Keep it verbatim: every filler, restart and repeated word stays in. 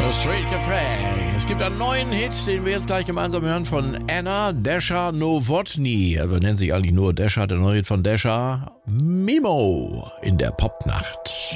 Straight Café. Es gibt einen neuen Hit, den wir jetzt gleich gemeinsam hören, von Anna Desha Novotny. Also nennt sich eigentlich nur Desha, der neue Hit von Desha. Mimo in der Popnacht.